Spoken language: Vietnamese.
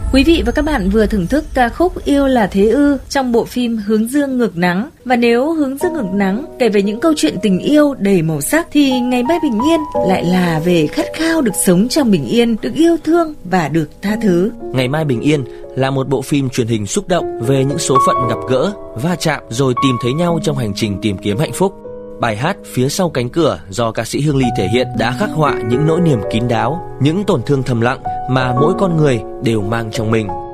Quý vị và các bạn vừa thưởng thức ca khúc Yêu là thế ư trong bộ phim Hướng dương ngược nắng. Và nếu Hướng dương ngược nắng kể về những câu chuyện tình yêu đầy màu sắc thì Ngày mai bình yên lại là về khát khao được sống trong bình yên, được yêu thương và được tha thứ. Ngày mai bình yên là một bộ phim truyền hình xúc động về những số phận gặp gỡ, va chạm rồi tìm thấy nhau trong hành trình tìm kiếm hạnh phúc. Bài hát Phía sau cánh cửa do ca sĩ Hương Ly thể hiện đã khắc họa những nỗi niềm kín đáo, những tổn thương thầm lặng mà mỗi con người đều mang trong mình.